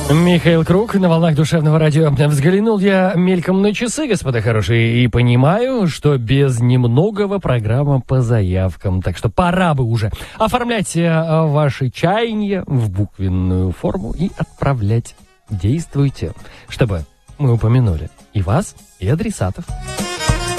Михаил Круг на волнах душевного радио. Взглянул я мельком на часы, господа хорошие, и понимаю, что без немногого программа по заявкам. Так что пора бы уже оформлять ваши чаяния в буквенную форму и отправлять. Действуйте, чтобы мы упомянули и вас, и адресатов.